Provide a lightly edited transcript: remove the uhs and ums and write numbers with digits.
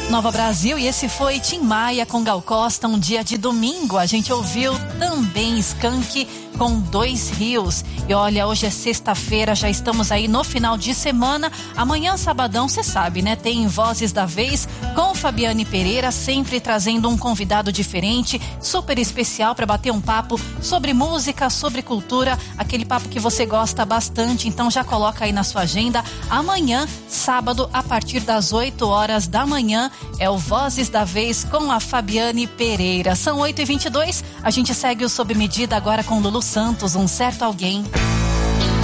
Nova Brasil, e esse foi Tim Maia com Gal Costa, um dia de domingo. A gente ouviu também Skank com Dois Rios. E olha, hoje é sexta-feira, já estamos aí no final de semana. Amanhã, sabadão, você sabe, né? Tem Vozes da Vez com Fabiane Pereira, sempre trazendo um convidado diferente, super especial para bater um papo sobre música, sobre cultura, aquele papo que você gosta bastante. Então já coloca aí na sua agenda. Amanhã, sábado, a partir das 8 horas da manhã, é o Vozes da Vez com a Fabiane Pereira. São 8h22, a gente segue o Sob Medida agora com Lulu Santos, Um Certo Alguém.